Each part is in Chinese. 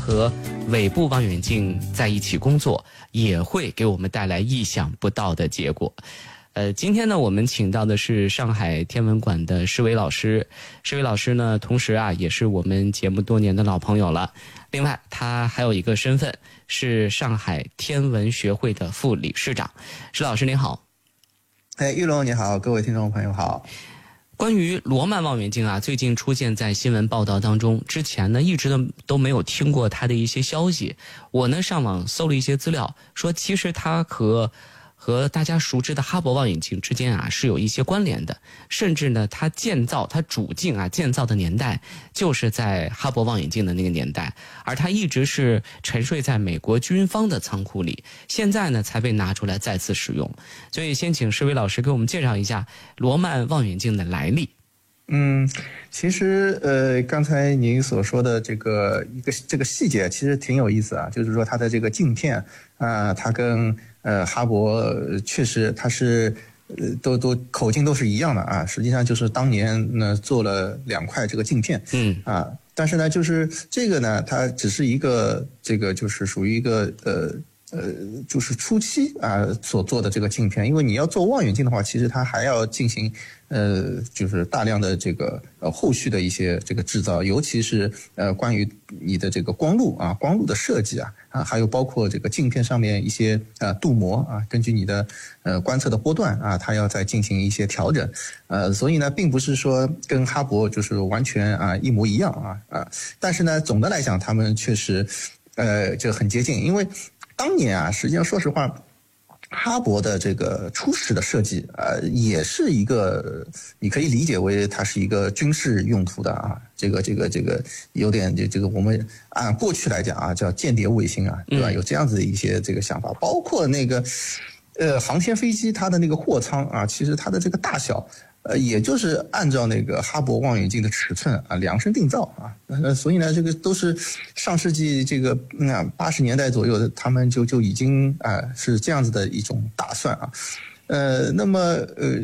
和尾部望远镜在一起工作，也会给我们带来意想不到的结果。今天呢，我们请到的是上海天文馆的施伟老师。施伟老师呢，同时也是我们节目多年的老朋友了。另外，他还有一个身份是上海天文学会的副理事长。施老师您好。 玉龙你好，各位听众朋友好。 关于罗曼望远镜最近出现在新闻报道当中，之前呢一直都没有听过它的一些消息。我呢上网搜了一些资料，说其实它和大家熟知的哈勃望远镜之间是有一些关联的，甚至呢它主镜建造的年代就是在哈勃望远镜的那个年代，而它一直是沉睡在美国军方的仓库里，现在呢才被拿出来再次使用。所以先请施伟老师给我们介绍一下罗曼望远镜的来历。 其实刚才您所说的这个细节其实挺有意思就是说它的这个镜片它跟哈勃确实它是都口径都是一样的实际上就是当年呢做了2块这个镜片但是呢就是这个呢它只是一个这个就是属于一个就是初期所做的这个镜片，因为你要做望远镜的话，其实它还要进行就是大量的这个后续的一些这个制造，尤其是关于你的这个光路的设计还有包括这个镜片上面一些镀膜根据你的观测的波段它要再进行一些调整所以呢并不是说跟哈勃就是完全一模一样但是呢总的来讲他们确实就很接近，因为当年实际上说实话哈勃的这个初始的设计也是一个你可以理解为它是一个军事用途的这个有点这个我们按过去来讲叫间谍卫星对吧？有这样子的一些这个想法，包括那个航天飞机它的那个货舱其实它的这个大小也就是按照那个哈勃望远镜的尺寸量身定造所以呢这个都是上世纪这个80年代左右的，他们就已经是这样子的一种打算那么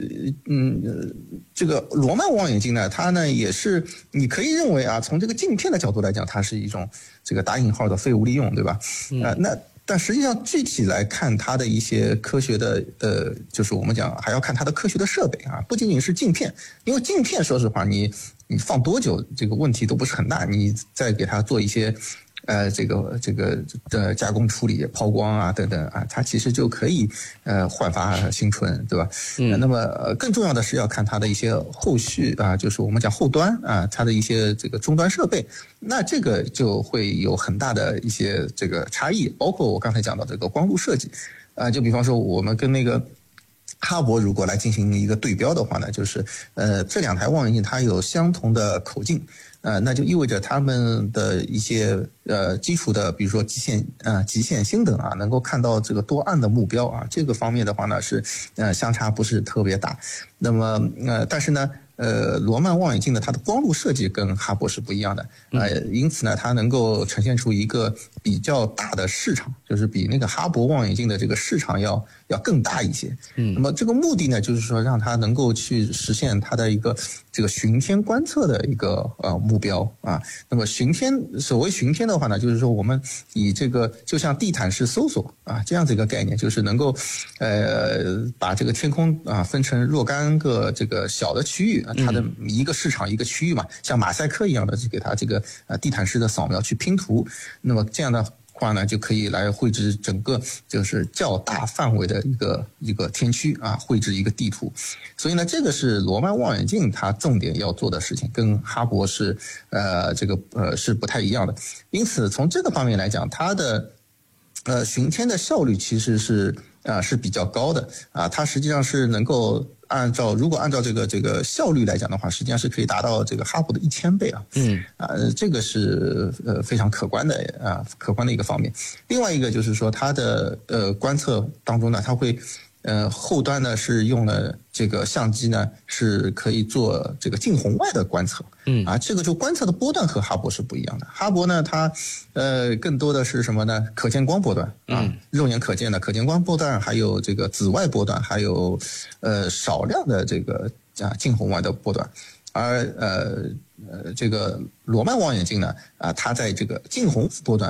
这个罗曼望远镜呢，它呢也是你可以认为从这个镜片的角度来讲，它是一种这个打引号的废物利用，对吧？但实际上具体来看它的一些科学的就是我们讲还要看它的科学的设备不仅仅是镜片，因为镜片说实话你放多久这个问题都不是很大，你再给它做一些这个加工处理抛光等等它其实就可以焕发新春，对吧？那么更重要的是要看它的一些后续就是我们讲后端它的一些这个终端设备，那这个就会有很大的一些这个差异，包括我刚才讲到这个光路设计就比方说我们跟那个哈勃如果来进行一个对标的话呢，就是这2台望远镜它有相同的口径那就意味着他们的一些基础的比如说极限星等能够看到这个多暗的目标这个方面的话呢是相差不是特别大。那么但是呢罗曼望远镜呢它的光路设计跟哈勃是不一样的因此呢它能够呈现出一个比较大的市场，就是比那个哈勃望远镜的这个市场要更大一些那么这个目的呢就是说让它能够去实现它的一个这个巡天观测的一个目标那么所谓巡天的话呢，就是说我们以这个就像地毯式搜索这样子一个概念，就是能够把这个天空分成若干个这个小的区域它的一个市场一个区域嘛，像马赛克一样的就给它这个地毯式的扫描去拼图，那么这样的话呢就可以来绘制整个就是较大范围的一个天区绘制一个地图。所以呢这个是罗曼望远镜它重点要做的事情，跟哈勃是是不太一样的。因此从这个方面来讲，它的巡天的效率其实是比较高的它实际上是能够如果按照这个效率来讲的话，实际上是可以达到这个哈勃的1000倍这个是非常可观的一个方面。另外一个就是说它的观测当中呢，它会后端呢是用了这个相机呢是可以做这个近红外的观测这个就观测的波段和哈勃是不一样的。哈勃呢它更多的是什么呢？可见光波段肉眼可见的可见光波段，还有这个紫外波段，还有少量的这个近红外的波段。而这个罗曼望远镜呢它在这个近红波段